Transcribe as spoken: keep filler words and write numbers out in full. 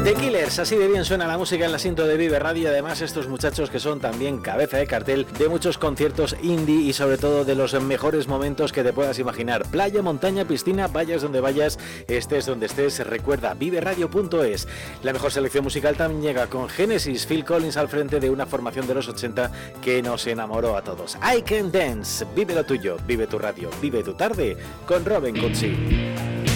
The Killers, así de bien suena la música en la cinta de Vive Radio. Además, estos muchachos que son también cabeza de cartel de muchos conciertos indie y sobre todo de los mejores momentos que te puedas imaginar. Playa, montaña, piscina, vayas donde vayas, estés donde estés, recuerda vive radio punto es. La mejor selección musical también llega con Genesis, Phil Collins al frente de una formación de los ochenta que nos enamoró a todos. I Can Dance, vive lo tuyo, vive tu radio, vive tu tarde con Robin Cutsi.